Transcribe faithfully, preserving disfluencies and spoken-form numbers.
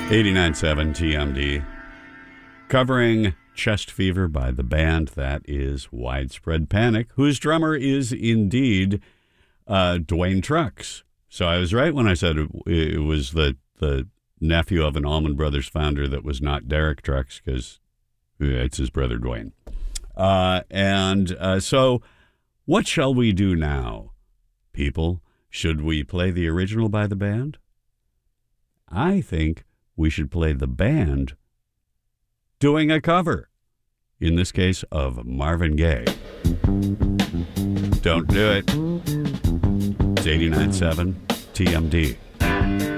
eighty-nine point seven T M D, covering Chest Fever by the band that is Widespread Panic, whose drummer is indeed uh, Dwayne Trucks. So I was right when I said it, it was the, the nephew of an Allman Brothers founder that was not Derek Trucks, because it's his brother Dwayne. Uh, and uh, so what shall we do now, people? Should we play the original by the band? I think we should play the band doing a cover, in this case of Marvin Gaye. Don't do it. It's eighty-nine point seven T M D.